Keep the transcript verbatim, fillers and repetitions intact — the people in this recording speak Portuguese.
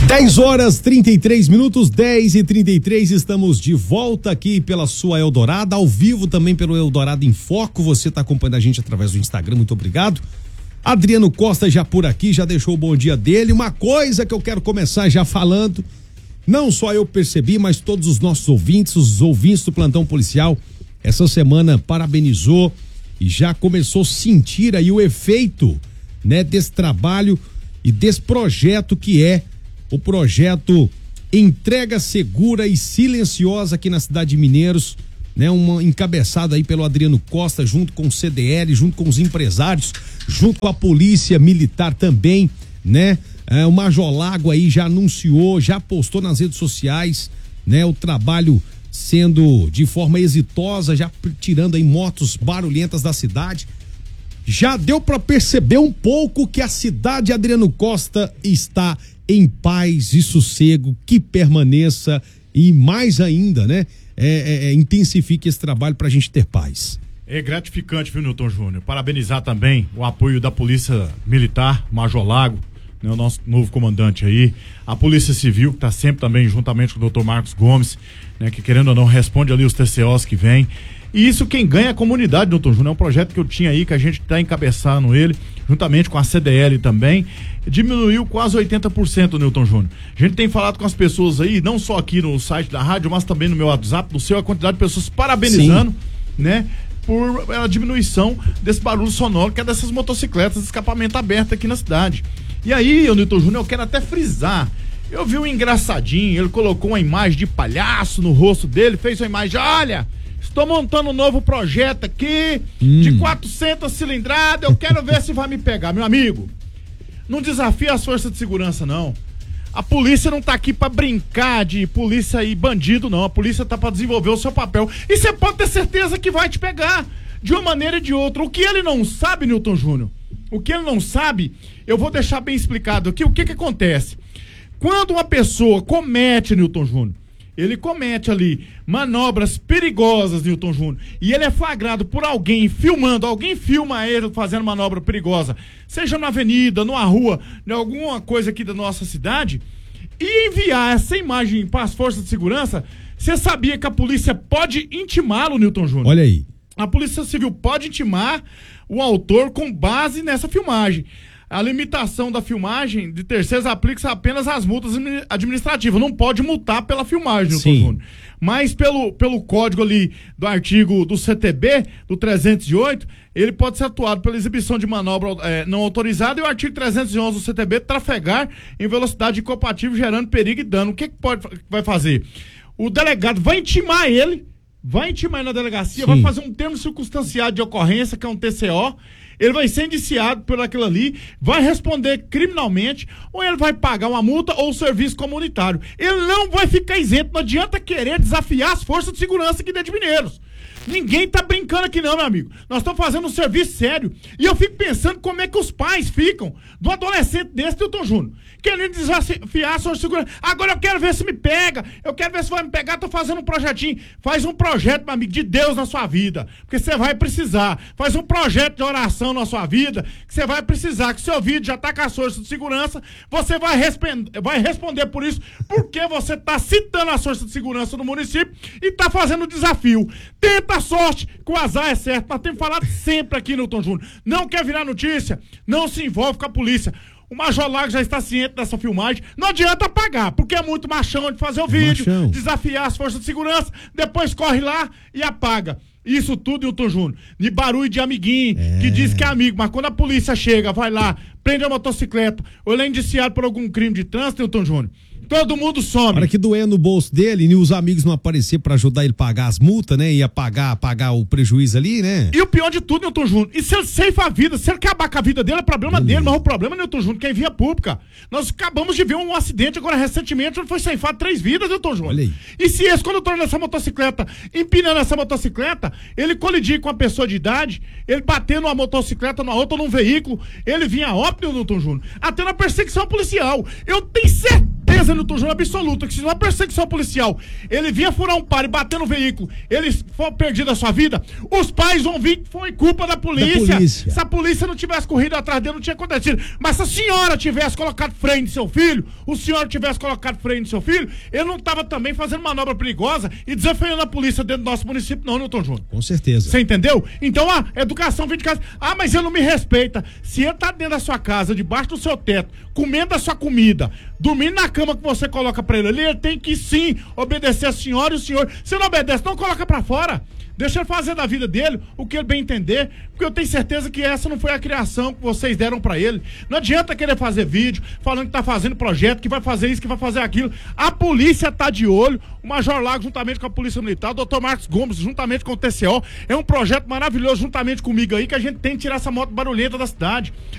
dez horas trinta e três minutos, dez e trinta e três, estamos de volta aqui pela sua Eldorado, ao vivo também pelo Eldorado em Foco. Você está acompanhando a gente através do Instagram, muito obrigado. Adriano Costa já por aqui, já deixou o bom dia dele. Uma coisa que eu quero começar já falando, não só eu percebi, mas todos os nossos ouvintes, os ouvintes do Plantão Policial, essa semana parabenizou e já começou a sentir aí o efeito, né, desse trabalho e desse projeto que é o projeto Entrega Segura e Silenciosa aqui na cidade de Mineiros, né? Uma encabeçada aí pelo Adriano Costa, junto com o C D L, junto com os empresários, junto com a polícia militar também, né? É, o Major Lago aí já anunciou, já postou nas redes sociais, né? O trabalho sendo de forma exitosa, já tirando aí motos barulhentas da cidade. Já deu para perceber um pouco que a cidade Adriano Costa está em paz e sossego, que permaneça e mais ainda, né? É, é, é, intensifique esse trabalho para a gente ter paz. É gratificante, viu, Newton Júnior? Parabenizar também o apoio da Polícia Militar, Major Lago, né, o nosso novo comandante aí, a Polícia Civil, que está sempre também juntamente com o doutor Marcos Gomes, né, que querendo ou não responde ali os T C Os que vem. E isso quem ganha é a comunidade, doutor Júnior. É um projeto que eu tinha aí, que a gente está encabeçando ele, juntamente com a C D L também. Diminuiu quase oitenta por cento, Newton Júnior. A gente tem falado com as pessoas aí, não só aqui no site da rádio, mas também no meu WhatsApp, no seu, a quantidade de pessoas parabenizando, sim, né, por a diminuição desse barulho sonoro, que é dessas motocicletas de escapamento aberto aqui na cidade. E aí, Newton Júnior, eu quero até frisar. Eu vi um engraçadinho, ele colocou uma imagem de palhaço no rosto dele, fez uma imagem, olha, estou montando um novo projeto aqui, hum. de quatrocentas cilindradas, eu quero ver se vai me pegar. Meu amigo, não desafia as forças de segurança, não. A polícia não tá aqui pra brincar de polícia e bandido, não. A polícia tá pra desenvolver o seu papel. E você pode ter certeza que vai te pegar, de uma maneira ou de outra. O que ele não sabe, Newton Júnior, o que ele não sabe, eu vou deixar bem explicado aqui. O que que acontece? Quando uma pessoa comete, Newton Júnior, ele comete ali manobras perigosas, Newton Júnior, e ele é flagrado por alguém filmando, alguém filma ele fazendo manobra perigosa, seja na avenida, numa rua, em alguma coisa aqui da nossa cidade, e enviar essa imagem para as forças de segurança, você sabia que a polícia pode intimá-lo, Newton Júnior? Olha aí. A Polícia Civil pode intimar o autor com base nessa filmagem. A limitação da filmagem de terceiros aplica-se apenas às multas administrativas. Não pode multar pela filmagem, Newton Júnior. Mas pelo, pelo código ali do artigo do C T B, do trezentos e oito, ele pode ser atuado pela exibição de manobra é, não autorizada, e o artigo trezentos e onze do C T B, trafegar em velocidade incompatível, gerando perigo e dano. O que, que pode, vai fazer? O delegado vai intimar ele, vai intimar ele na delegacia, sim, vai fazer um termo circunstanciado de ocorrência, que é um T C O, ele vai ser indiciado por aquilo ali, vai responder criminalmente, ou ele vai pagar uma multa ou um serviço comunitário. Ele não vai ficar isento, não adianta querer desafiar as forças de segurança aqui dentro de Mineiros. Ninguém tá brincando aqui não, meu amigo. Nós estamos fazendo um serviço sério. E eu fico pensando como é que os pais ficam do adolescente desse, Newton Júnior, querendo desafiar a sua segurança. Agora eu quero ver se me pega, eu quero ver se vai me pegar, tô fazendo um projetinho. Faz um projeto, meu amigo, de Deus na sua vida, porque você vai precisar. Faz um projeto de oração na sua vida, que você vai precisar, que seu vídeo já tá com as forças de segurança, você vai, responder, vai responder por isso, porque você tá citando as forças de segurança do município e tá fazendo o desafio. Tenta a sorte, que o azar é certo. Nós temos falado sempre aqui, Newton Júnior. Não quer virar notícia? Não se envolve com a polícia. O Major Lago já está ciente dessa filmagem. Não adianta apagar, porque é muito machão de fazer o vídeo, machão, desafiar as forças de segurança, depois corre lá e apaga. Isso tudo, Newton Júnior, de barulho de amiguinho, é, que diz que é amigo, mas quando a polícia chega, vai lá, prende a motocicleta, ou ele é indiciado por algum crime de trânsito, Newton Júnior, todo mundo some. Para que doer no bolso dele e os amigos não aparecer para ajudar ele a pagar as multas, né? E a pagar, pagar o prejuízo ali, né? E o pior de tudo, Newton Júnior, e se ele ceifa a vida, se ele acabar com a vida dele, é problema dele, mas o problema, Newton Júnior, que é em via pública. Nós acabamos de ver um acidente agora recentemente, onde foi ceifado três vidas, Newton Júnior. Olha aí. E se esse condutor dessa motocicleta, empinando essa motocicleta, ele colidir com uma pessoa de idade, ele bater numa motocicleta, numa outra, num veículo, ele vinha a óbito, Newton Júnior, até na perseguição policial. Eu tenho certeza certeza, Nilton Júnior, absoluta, que se uma perseguição policial, ele vinha furar um par e bater no veículo, ele for perdido a sua vida, os pais vão vir que foi culpa da polícia. da polícia. Se a polícia não tivesse corrido atrás dele, não tinha acontecido. Mas se a senhora tivesse colocado freio no seu filho, o senhor tivesse colocado freio no seu filho, ele não estava também fazendo manobra perigosa e desafiando a polícia dentro do nosso município, não, Nilton Júnior. Com certeza. Você entendeu? Então a educação vem de casa. Ah, mas ele não me respeita. Se ele tá dentro da sua casa, debaixo do seu teto, comendo a sua comida, dormindo na cama que você coloca pra ele, ele tem que sim obedecer a senhora e o senhor. Se não obedece, não coloca pra fora. Deixa ele fazer da vida dele o que ele bem entender, porque eu tenho certeza que essa não foi a criação que vocês deram pra ele. Não adianta querer fazer vídeo, falando que tá fazendo projeto, que vai fazer isso, que vai fazer aquilo. A polícia tá de olho, o Major Lago juntamente com a Polícia Militar, o doutor Marcos Gomes juntamente com o T C O, é um projeto maravilhoso juntamente comigo aí, que a gente tem que tirar essa moto barulhenta da cidade.